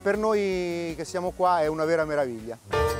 Per noi che siamo qua è una vera meraviglia.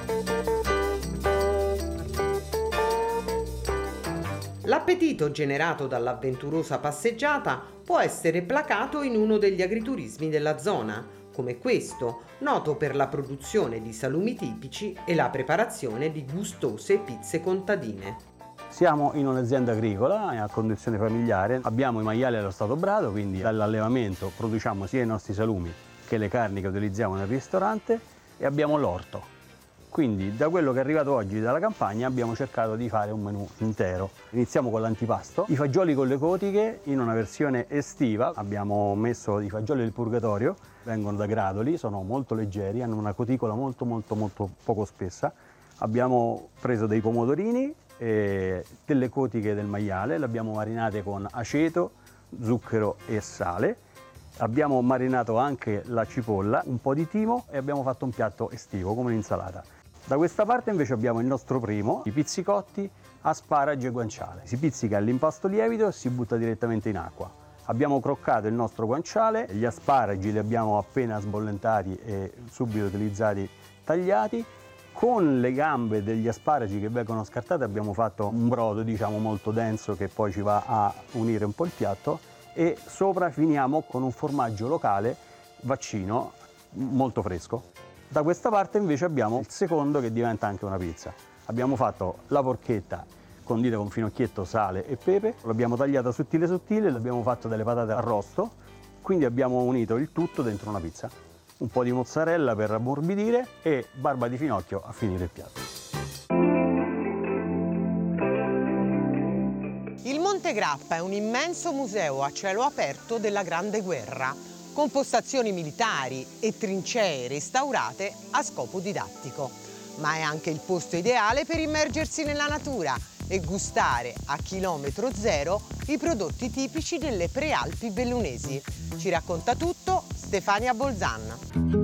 L'appetito generato dall'avventurosa passeggiata può essere placato in uno degli agriturismi della zona, come questo, noto per la produzione di salumi tipici e la preparazione di gustose pizze contadine. Siamo in un'azienda agricola a conduzione familiare, abbiamo i maiali allo stato brado, quindi dall'allevamento produciamo sia i nostri salumi che le carni che utilizziamo nel ristorante e abbiamo l'orto. Quindi da quello che è arrivato oggi dalla campagna abbiamo cercato di fare un menù intero. Iniziamo con l'antipasto, i fagioli con le cotiche in una versione estiva. Abbiamo messo i fagioli del purgatorio, vengono da gradoli, sono molto leggeri, hanno una coticola molto poco spessa. Abbiamo preso dei pomodorini e delle cotiche del maiale, le abbiamo marinate con aceto, zucchero e sale. Abbiamo marinato anche la cipolla, un po' di timo e abbiamo fatto un piatto estivo come un'insalata. Da questa parte invece abbiamo il nostro primo, i pizzicotti, asparagi e guanciale. Si pizzica all'impasto lievito e si butta direttamente in acqua. Abbiamo croccato il nostro guanciale, gli asparagi li abbiamo appena sbollentati e subito utilizzati tagliati. Con le gambe degli asparagi che vengono scartate abbiamo fatto un brodo molto denso che poi ci va a unire un po' il piatto e sopra finiamo con un formaggio locale vaccino molto fresco. Da questa parte invece abbiamo il secondo che diventa anche una pizza. Abbiamo fatto la porchetta condita con finocchietto, sale e pepe, l'abbiamo tagliata sottile, l'abbiamo fatto delle patate arrosto, quindi abbiamo unito il tutto dentro una pizza. Un po' di mozzarella per ammorbidire e barba di finocchio a finire il piatto. Il Monte Grappa è un immenso museo a cielo aperto della Grande Guerra, con postazioni militari e trincee restaurate a scopo didattico. Ma è anche il posto ideale per immergersi nella natura e gustare a chilometro zero i prodotti tipici delle Prealpi bellunesi. Ci racconta tutto Stefania Bolzan.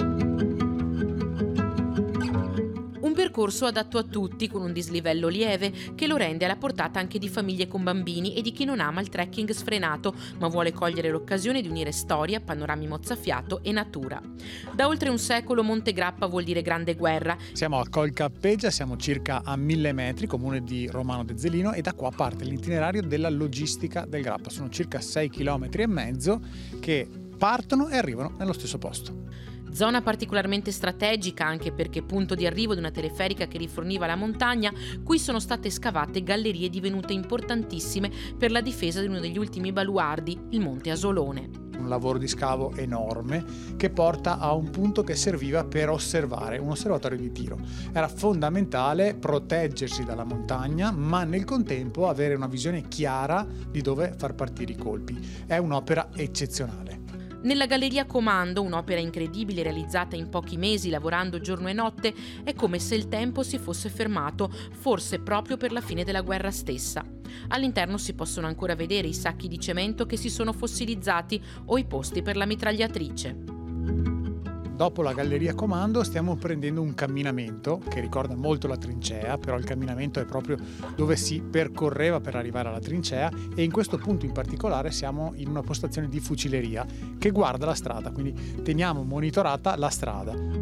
Un percorso adatto a tutti, con un dislivello lieve che lo rende alla portata anche di famiglie con bambini e di chi non ama il trekking sfrenato, ma vuole cogliere l'occasione di unire storia, panorami mozzafiato e natura. Da oltre un secolo Monte Grappa vuol dire Grande Guerra. Siamo a Col Cappeggia, siamo circa a 1000 metri, comune di Romano de Zelino, e da qua parte l'itinerario della logistica del Grappa. Sono circa 6,5 km che partono e arrivano nello stesso posto. Zona particolarmente strategica anche perché punto di arrivo di una teleferica che riforniva la montagna, qui sono state scavate gallerie divenute importantissime per la difesa di uno degli ultimi baluardi, il Monte Asolone. Un lavoro di scavo enorme che porta a un punto che serviva per osservare, un osservatorio di tiro. Era fondamentale proteggersi dalla montagna, ma nel contempo avere una visione chiara di dove far partire i colpi. È un'opera eccezionale. Nella Galleria Comando, un'opera incredibile realizzata in pochi mesi lavorando giorno e notte, è come se il tempo si fosse fermato, forse proprio per la fine della guerra stessa. All'interno si possono ancora vedere i sacchi di cemento che si sono fossilizzati o i posti per la mitragliatrice. Dopo la Galleria Comando stiamo prendendo un camminamento che ricorda molto la trincea, però il camminamento è proprio dove si percorreva per arrivare alla trincea, e in questo punto in particolare siamo in una postazione di fucileria che guarda la strada, quindi teniamo monitorata la strada.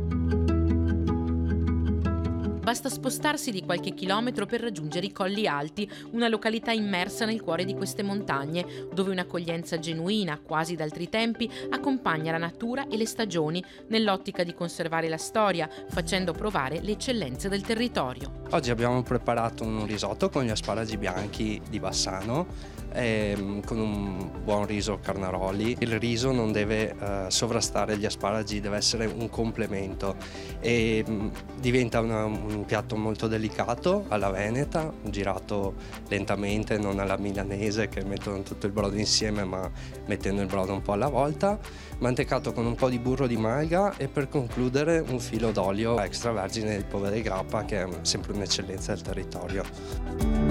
Basta spostarsi di qualche chilometro per raggiungere i Colli Alti, una località immersa nel cuore di queste montagne, dove un'accoglienza genuina, quasi d'altri tempi, accompagna la natura e le stagioni, nell'ottica di conservare la storia, facendo provare le eccellenze del territorio. Oggi abbiamo preparato un risotto con gli asparagi bianchi di Bassano, con un buon riso carnaroli. Il riso non deve sovrastare gli asparagi, deve essere un complemento e diventa un piatto molto delicato alla veneta, girato lentamente, non alla milanese che mettono tutto il brodo insieme, ma mettendo il brodo un po' alla volta, mantecato con un po' di burro di malga e per concludere un filo d'olio extravergine del Povere Grappa, che è sempre un'eccellenza del territorio.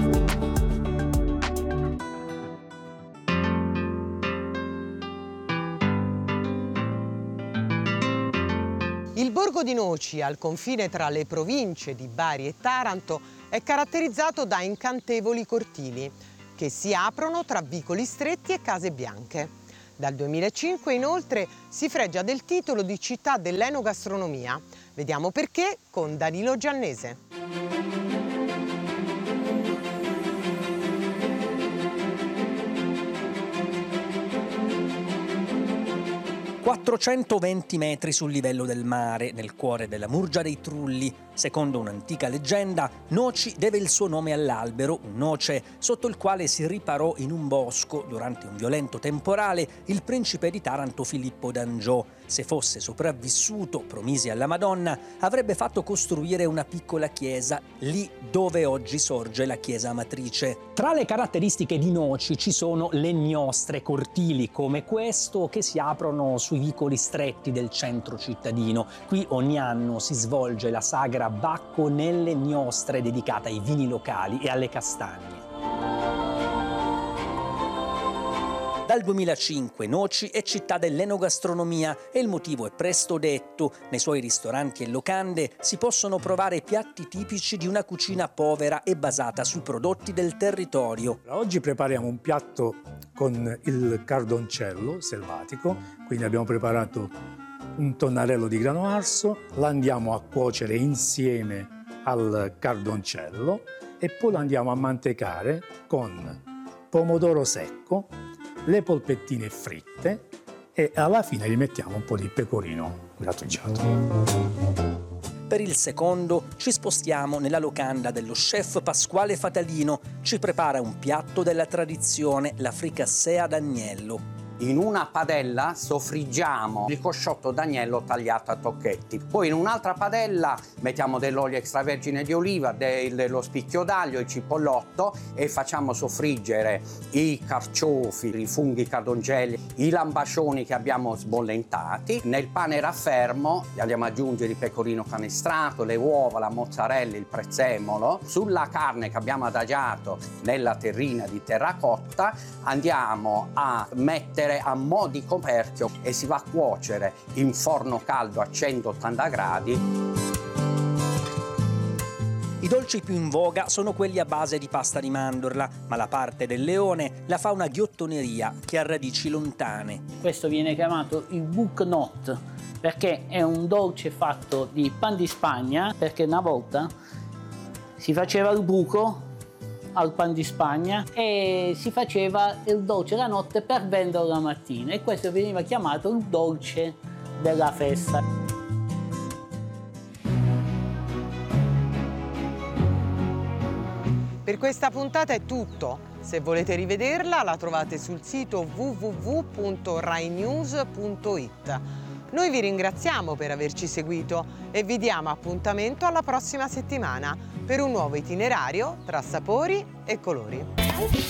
Il Borgo di Noci, al confine tra le province di Bari e Taranto, è caratterizzato da incantevoli cortili che si aprono tra vicoli stretti e case bianche. Dal 2005 inoltre si fregia del titolo di città dell'enogastronomia. Vediamo perché con Danilo Giannese. «420 metri sul livello del mare, nel cuore della Murgia dei Trulli. Secondo un'antica leggenda, Noci deve il suo nome all'albero, un noce sotto il quale si riparò in un bosco, durante un violento temporale, il principe di Taranto Filippo d'Angiò. Se fosse sopravvissuto, promisi alla Madonna, avrebbe fatto costruire una piccola chiesa, lì dove oggi sorge la chiesa matrice. Tra le caratteristiche di Noci ci sono le gnostre, cortili come questo che si aprono sui vicoli stretti del centro cittadino. Qui ogni anno si svolge la sagra Bacco nelle Gnostre dedicata ai vini locali e alle castagne. Dal 2005 Noci è città dell'enogastronomia e il motivo è presto detto. Nei suoi ristoranti e locande si possono provare piatti tipici di una cucina povera e basata sui prodotti del territorio. Oggi prepariamo un piatto con il cardoncello selvatico, quindi abbiamo preparato un tonnarello di grano arso, lo andiamo a cuocere insieme al cardoncello e poi lo andiamo a mantecare con pomodoro secco, le polpettine fritte e alla fine gli mettiamo un po' di pecorino grattugiato. Per il secondo ci spostiamo nella locanda dello chef Pasquale Fatalino. Ci prepara un piatto della tradizione, la fricassée ad agnello. In una padella soffriggiamo il cosciotto d'agnello tagliato a tocchetti. Poi in un'altra padella mettiamo dell'olio extravergine di oliva, dello spicchio d'aglio, il cipollotto e facciamo soffriggere i carciofi, i funghi cardoncelli, i lambascioni che abbiamo sbollentati. Nel pane raffermo andiamo ad aggiungere il pecorino canestrato, le uova, la mozzarella, il prezzemolo. Sulla carne che abbiamo adagiato nella terrina di terracotta andiamo a mettere a mo' di coperchio e si va a cuocere in forno caldo a 180 gradi. I dolci più in voga sono quelli a base di pasta di mandorla, ma la parte del leone la fa una ghiottoneria che ha radici lontane. Questo viene chiamato il bucnot perché è un dolce fatto di pan di Spagna, perché una volta si faceva il buco al pan di Spagna e si faceva il dolce la notte per venderlo la mattina e questo veniva chiamato il dolce della festa. Per questa puntata è tutto. Se volete rivederla la trovate sul sito www.rainews.it. Noi vi ringraziamo per averci seguito e vi diamo appuntamento alla prossima settimana per un nuovo itinerario tra sapori e colori.